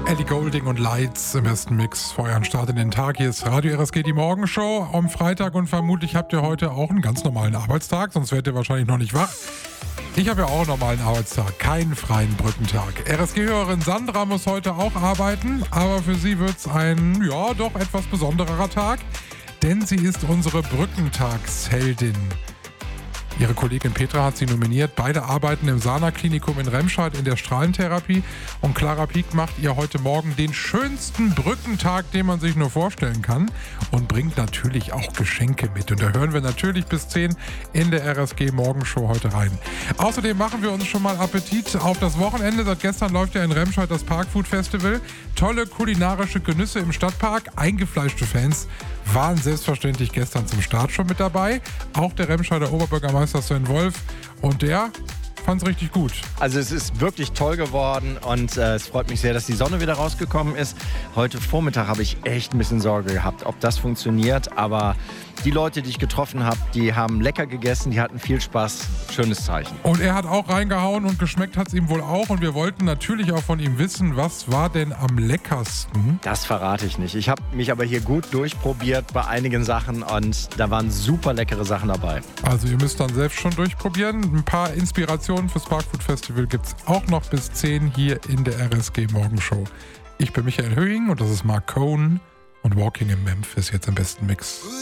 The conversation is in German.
Ellie Goulding und Lights im besten Mix. Für euren Start in den Tag. Hier ist Radio RSG, die Morgenshow am Freitag und vermutlich habt ihr heute auch einen ganz normalen Arbeitstag, sonst werdet ihr wahrscheinlich noch nicht wach. Ich habe ja auch einen normalen Arbeitstag, keinen freien Brückentag. RSG-Hörerin Sandra muss heute auch arbeiten, aber für sie wird es ein, ja, doch etwas besonderer Tag, denn sie ist unsere Brückentagsheldin. Ihre Kollegin Petra hat sie nominiert. Beide arbeiten im Sana-Klinikum in Remscheid in der Strahlentherapie. Und Clara Pieck macht ihr heute Morgen den schönsten Brückentag, den man sich nur vorstellen kann. Und bringt natürlich auch Geschenke mit. Und da hören wir natürlich bis 10 in der RSG Morgenshow heute rein. Außerdem machen wir uns schon mal Appetit auf das Wochenende. Seit gestern läuft ja in Remscheid das Parkfood Festival. Tolle kulinarische Genüsse im Stadtpark. Eingefleischte Fans waren selbstverständlich gestern zum Start schon mit dabei. Auch der Remscheider Oberbürgermeister Sven Wolf. Und der fand es richtig gut. Also es ist wirklich toll geworden und es freut mich sehr, dass die Sonne wieder rausgekommen ist. Heute Vormittag habe ich echt ein bisschen Sorge gehabt, ob das funktioniert. Aber die Leute, die ich getroffen habe, die haben lecker gegessen, die hatten viel Spaß. Schönes Zeichen. Und er hat auch reingehauen und geschmeckt hat es ihm wohl auch. Und wir wollten natürlich auch von ihm wissen, was war denn am leckersten? Das verrate ich nicht. Ich habe mich aber hier gut durchprobiert bei einigen Sachen und da waren super leckere Sachen dabei. Also ihr müsst dann selbst schon durchprobieren. Ein paar Inspirationen fürs Parkfood Festival gibt es auch noch bis 10 hier in der RSG Morgenshow. Ich bin Michael Höhing und das ist Mark Cohn und Walking in Memphis jetzt im besten Mix.